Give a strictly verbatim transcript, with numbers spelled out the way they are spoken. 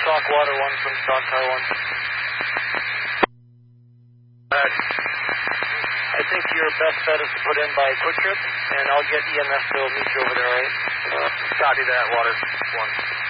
Stock Water one from Stock Car one. Uh, I think your best bet is to put in by Quick Trip, and I'll get E M S to meet you over there, all right? copy that, Water one.